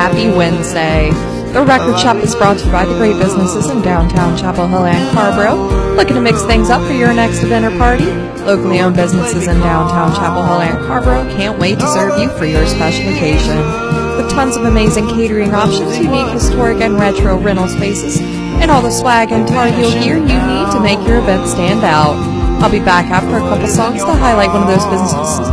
happy Wednesday. The Record Shop is brought to you by the great businesses in downtown Chapel Hill and Carrboro. Looking to mix things up for your next event or party? Locally owned businesses in downtown Chapel Hill and Carrboro can't wait to serve you for your special occasion. With tons of amazing catering options, unique, historic, and retro rental spaces, and all the swag and Tar Heel gear you need to make your event stand out. I'll be back after a couple songs to highlight one of those businesses